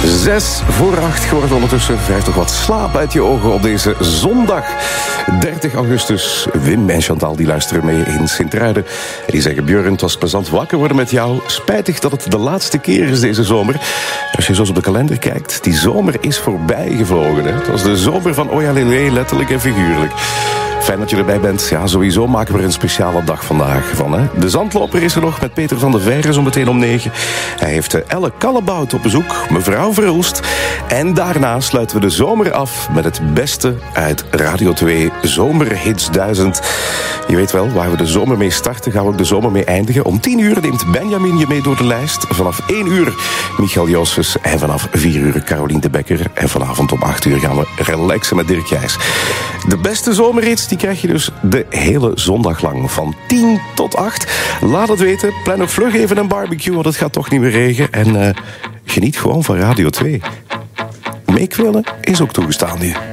7:06 geworden ondertussen. Wrijf toch wat slaap uit je ogen op deze zondag 30 augustus. Wim en Chantal die luisteren mee in Sint-Truiden. En die zeggen: Björn, het was plezant wakker worden met jou. Spijtig dat het de laatste keer is deze zomer. Als je zo op de kalender kijkt, die zomer is voorbij gevlogen. Hè? Het was de zomer van Ojalele, letterlijk en figuurlijk. Fijn dat je erbij bent. Ja, sowieso maken we er een speciale dag vandaag van. Hè? De zandloper is er nog met Peter van der Veijren zo meteen om 9. Hij heeft Elle Kallebout op bezoek, mevrouw Verhulst. En daarna sluiten we de zomer af met het beste uit Radio 2 Zomerhits 1000. Je weet wel, waar we de zomer mee starten, gaan we ook de zomer mee eindigen. Om 10 uur neemt Benjamin je mee door de lijst. Vanaf 1 uur Michael Joosses. En vanaf 4 uur Caroline de Bekker. En vanavond om 8 uur gaan we relaxen met Dirk Jijs. De beste zomerhits die krijg je dus de hele zondag lang. Van 10 tot 8. Laat het weten. Plan ook vlug even een barbecue, want het gaat toch niet meer regen. En geniet gewoon van Radio 2. Meekwillen is ook toegestaan nu.